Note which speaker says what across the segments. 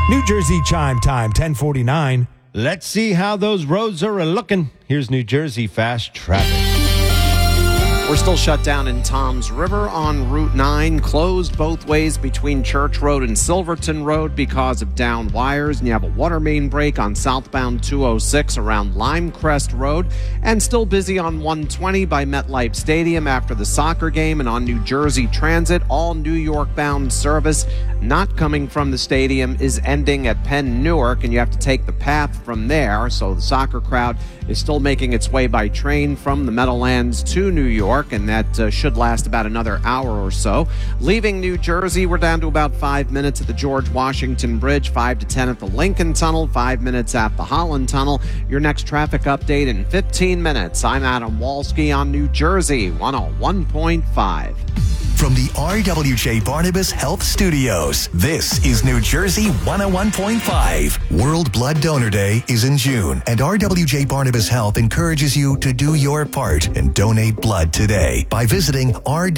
Speaker 1: New Jersey Chime Time, 1049.
Speaker 2: Let's see how those roads are looking. Here's New Jersey fast traffic.
Speaker 3: We're still shut down in Toms River on Route 9, closed both ways between Church Road and Silverton Road because of down wires. And you have a water main break on southbound 206 around Limecrest Road. And still busy on 120 by MetLife Stadium after the soccer game. And on New Jersey Transit, all New York-bound service not coming from the stadium is ending at Penn Newark, and you have to take the path from there. So the soccer crowd is still making its way by train from the Meadowlands to New York, and that should last about another hour or so. Leaving New Jersey, we're down to about 5 minutes at the George Washington Bridge, 5 to 10 at the Lincoln Tunnel, 5 minutes at the Holland Tunnel. Your next traffic update in 15 minutes. I'm Adam Walski on New Jersey 101.5.
Speaker 4: From the RWJ Barnabas Health Studios, this is New Jersey 101.5. World Blood Donor Day is in June, and RWJ Barnabas Health encourages you to do your part and donate blood today by visiting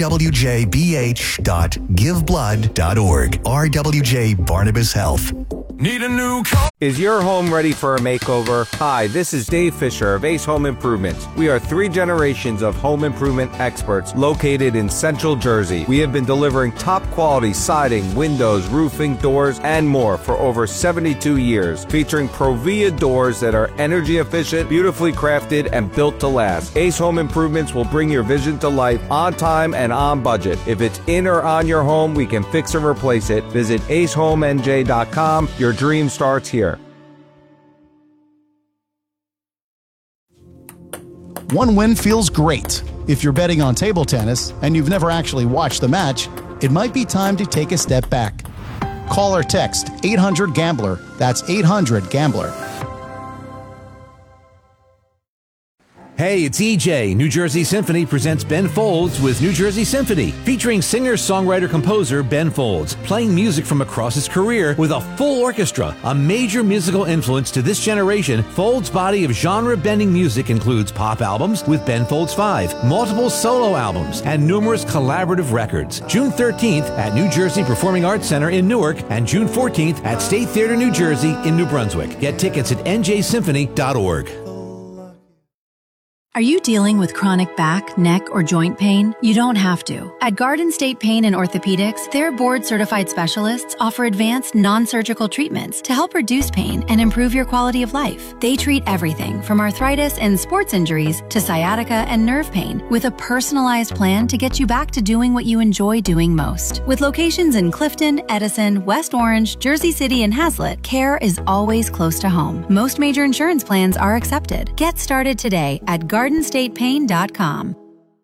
Speaker 4: rwjbh.giveblood.org. RWJ Barnabas Health.
Speaker 1: Need a new car?
Speaker 5: Is your home ready for a makeover? Hi, this is Dave Fisher of Ace Home Improvements. We are 3 generations of home improvement experts located in Central Jersey. We have been delivering top quality siding, windows, roofing, doors, and more for over 72 years, featuring Provia doors that are energy efficient, beautifully crafted, and built to last. Ace Home Improvements will bring your vision to life on time and on budget. If it's in or on your home, we can fix and replace it. Visit acehomenj.com. Your dream starts here.
Speaker 6: One win feels great. If you're betting on table tennis and you've never actually watched the match, it might be time to take a step back. Call or text 800-GAMBLER. That's 800-GAMBLER.
Speaker 7: Hey, it's EJ. New Jersey Symphony presents Ben Folds with New Jersey Symphony, featuring singer-songwriter-composer Ben Folds, playing music from across his career with a full orchestra. A major musical influence to this generation, Folds' body of genre-bending music includes pop albums with Ben Folds 5, multiple solo albums, and numerous collaborative records. June 13th at New Jersey Performing Arts Center in Newark and June 14th at State Theater, New Jersey in New Brunswick. Get tickets at njsymphony.org.
Speaker 8: Are you dealing with chronic back, neck, or joint pain? You don't have to. At Garden State Pain and Orthopedics, their board-certified specialists offer advanced non-surgical treatments to help reduce pain and improve your quality of life. They treat everything from arthritis and sports injuries to sciatica and nerve pain with a personalized plan to get you back to doing what you enjoy doing most. With locations in Clifton, Edison, West Orange, Jersey City, and Hazlet, care is always close to home. Most major insurance plans are accepted. Get started today at GardenStatePain.com.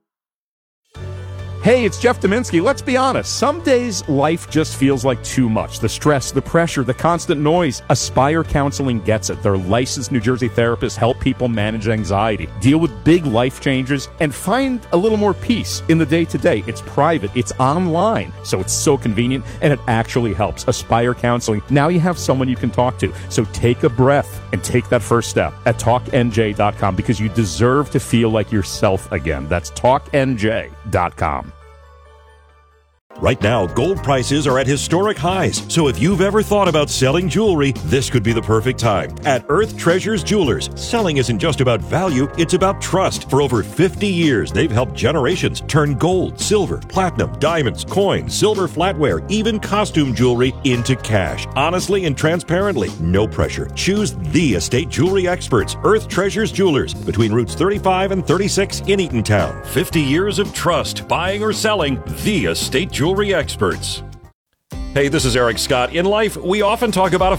Speaker 9: Hey, it's Jeff Dominski. Let's be honest. Some days life just feels like too much. The stress, the pressure, the constant noise. Aspire Counseling gets it. Their licensed New Jersey therapists help people manage anxiety, deal with big life changes, and find a little more peace in the day-to-day. It's private. It's online. So it's so convenient, and it actually helps. Aspire Counseling. Now you have someone you can talk to. So take a breath and take that first step at TalkNJ.com because you deserve to feel like yourself again. That's TalkNJ.com.
Speaker 10: Right now, gold prices are at historic highs, so if you've ever thought about selling jewelry, this could be the perfect time. At Earth Treasures Jewelers, selling isn't just about value, it's about trust. For over 50 years, they've helped generations turn gold, silver, platinum, diamonds, coins, silver flatware, even costume jewelry into cash. Honestly and transparently, no pressure. Choose the estate jewelry experts, Earth Treasures Jewelers, between routes 35 and 36 in Eatontown. 50 years of trust, buying or selling, the estate jewelry experts. Hey, this is Eric Scott. In life, we often talk about a